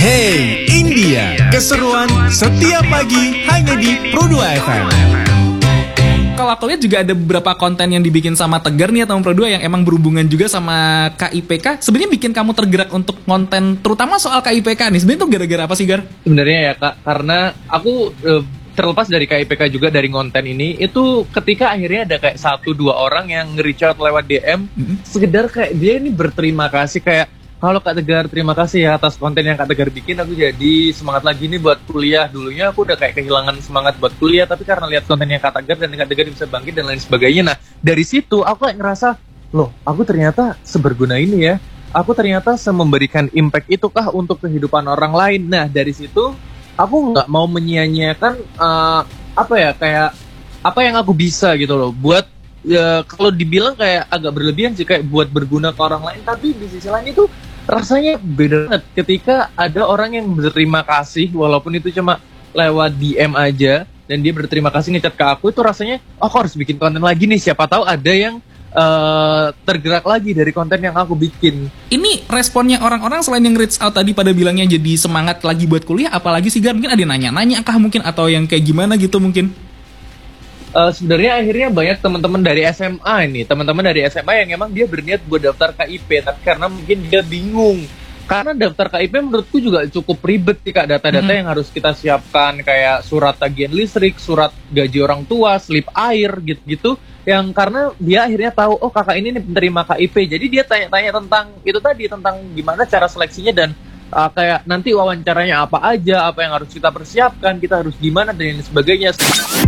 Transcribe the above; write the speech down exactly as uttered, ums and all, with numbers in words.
Hey, India, keseruan setiap pagi hanya di Pro dua F M. Kalau aku lihat juga ada beberapa konten yang dibikin sama Tegar nih atau Pro dua yang emang berhubungan juga sama K I P K. Sebenarnya bikin kamu tergerak untuk konten terutama soal K I P K nih. Sebenarnya itu gara-gara apa sih, Gar? Sebenarnya ya Kak, karena aku eh, terlepas dari K I P K juga dari konten ini, itu ketika akhirnya ada kayak satu dua orang yang nge-reach out lewat D M, mm-hmm. sekedar kayak dia ini berterima kasih kayak, halo Kak Tegar, terima kasih ya atas konten yang Kak Tegar bikin, aku jadi semangat lagi nih buat kuliah. Dulunya aku udah kayak kehilangan semangat buat kuliah, tapi karena lihat konten yang Kak Tegar dan Kak Tegar bisa bangkit dan lain sebagainya. Nah, dari situ aku kayak ngerasa, loh, aku ternyata seberguna ini ya. Aku ternyata sememberikan impact itu kah untuk kehidupan orang lain. Nah, dari situ aku nggak mau menyia-nyiakan uh, apa ya, kayak apa yang aku bisa gitu loh, buat ya, kalau dibilang kayak agak berlebihan sih, kayak buat berguna ke orang lain, tapi di sisi lain itu rasanya beda banget ketika ada orang yang berterima kasih walaupun itu cuma lewat D M aja, dan dia berterima kasih ngechat ke aku. Itu rasanya, oh, aku harus bikin konten lagi nih, siapa tahu ada yang uh, tergerak lagi dari konten yang aku bikin. Ini responnya orang-orang selain yang reach out tadi pada bilangnya jadi semangat lagi buat kuliah, apalagi sih, Gar? Mungkin ada yang nanya-nanya kah mungkin, atau yang kayak gimana gitu mungkin? Uh, sebenarnya akhirnya banyak teman-teman dari S M A ini, teman-teman dari S M A yang emang dia berniat buat daftar K I P, tapi karena mungkin dia bingung. Karena daftar K I P menurutku juga cukup ribet sih Kak, data-data hmm. yang harus kita siapkan, kayak surat tagihan listrik, surat gaji orang tua, slip air, gitu-gitu. Yang karena dia akhirnya tahu, oh kakak ini nih penerima K I P, jadi dia tanya-tanya tentang itu tadi, tentang gimana cara seleksinya dan uh, kayak nanti wawancaranya apa aja, apa yang harus kita persiapkan, kita harus gimana dan lain sebagainya.